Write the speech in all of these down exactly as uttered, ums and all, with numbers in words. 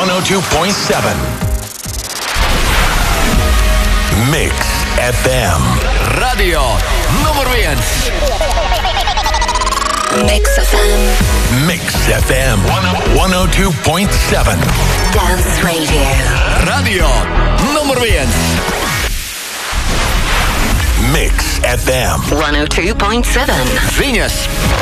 сто два и семь. Mix эф эм. Radio nummer viens. Mix эф эм. Mix эф эм сто два и семь. Dance Radio. Radio nummer viens. Mix эф эм сто два и семь. Viņas.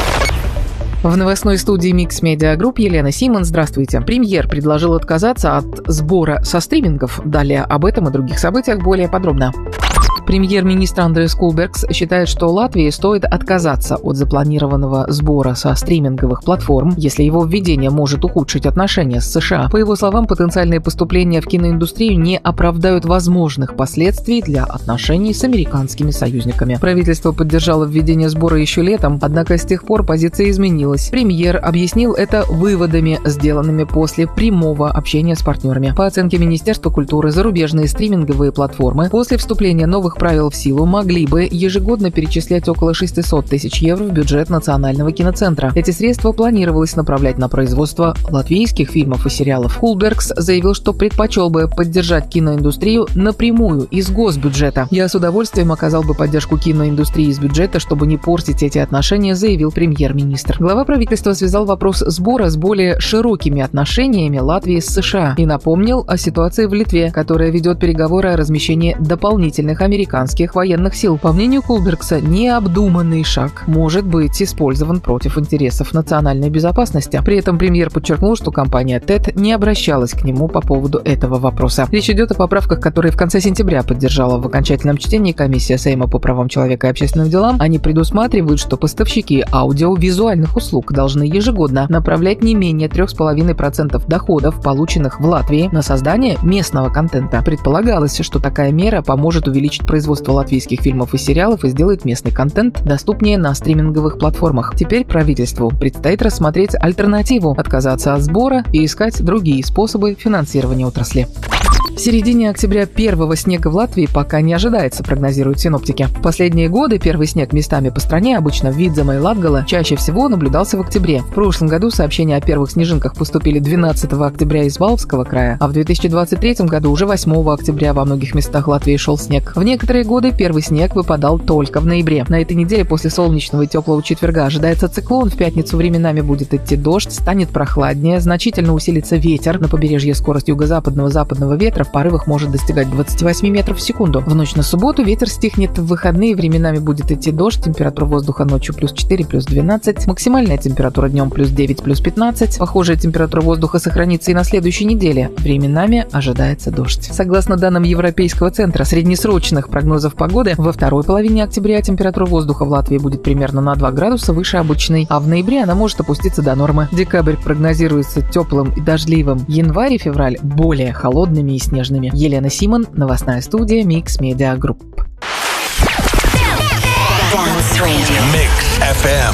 В новостной студии Mix Media Group Елена Симон. Здравствуйте. Премьер предложил отказаться от сбора со стримингов. Далее об этом и других событиях более подробно. Премьер-министр Андрес Кулбергс считает, что Латвии стоит отказаться от запланированного сбора со стриминговых платформ, если его введение может ухудшить отношения с США. По его словам, потенциальные поступления в киноиндустрию не оправдают возможных последствий для отношений с американскими союзниками. Правительство поддержало введение сбора еще летом, однако с тех пор позиция изменилась. Премьер объяснил это выводами, сделанными после прямого общения с партнерами. По оценке Министерства культуры, зарубежные стриминговые платформы после вступления новых правил в силу могли бы ежегодно перечислять около шестьсот тысяч евро в бюджет Национального киноцентра. Эти средства планировалось направлять на производство латвийских фильмов и сериалов. Кулбергс заявил, что предпочел бы поддержать киноиндустрию напрямую из госбюджета. «Я с удовольствием оказал бы поддержку киноиндустрии из бюджета, чтобы не портить эти отношения», заявил премьер-министр. Глава правительства связал вопрос сбора с более широкими отношениями Латвии с США и напомнил о ситуации в Литве, которая ведет переговоры о размещении дополнительных американских американских военных сил. По мнению Кулбергса, необдуманный шаг может быть использован против интересов национальной безопасности. При этом премьер подчеркнул, что компания тед не обращалась к нему по поводу этого вопроса. Речь идет о поправках, которые в конце сентября поддержала в окончательном чтении комиссия Сейма по правам человека и общественным делам. Они предусматривают, что поставщики аудиовизуальных услуг должны ежегодно направлять не менее три целых пять десятых процента доходов, полученных в Латвии, на создание местного контента. Предполагалось, что такая мера поможет увеличить производство латвийских фильмов и сериалов и сделает местный контент доступнее на стриминговых платформах. Теперь правительству предстоит рассмотреть альтернативу, отказаться от сбора и искать другие способы финансирования отрасли. В середине октября первого снега в Латвии пока не ожидается, прогнозируют синоптики. В последние годы первый снег местами по стране, обычно в Видземе и Латгале, чаще всего наблюдался в октябре. В прошлом году сообщения о первых снежинках поступили двенадцатого октября из Валвского края, а в две тысячи двадцать третьем году уже восьмого октября во многих местах Латвии шел снег. В некоторые годы первый снег выпадал только в ноябре. На этой неделе после солнечного и теплого четверга ожидается циклон, в пятницу временами будет идти дождь, станет прохладнее, значительно усилится ветер. На побережье скорость юго-западного западного ветра в порывах может достигать двадцать восемь метров в секунду. В ночь на субботу ветер стихнет, в выходные временами будет идти дождь, температура воздуха ночью плюс четыре, плюс двенадцать, максимальная температура днем плюс девять, плюс пятнадцать. Похожая температура воздуха сохранится и на следующей неделе. Временами ожидается дождь. Согласно данным Европейского центра среднесрочных прогнозов погоды, во второй половине октября температура воздуха в Латвии будет примерно на два градуса выше обычной, а в ноябре она может опуститься до нормы. Декабрь прогнозируется теплым и дождливым. Январь и февраль более холодными и снежными. Елена Симон, новостная студия Mix Media Group. Mix эф эм.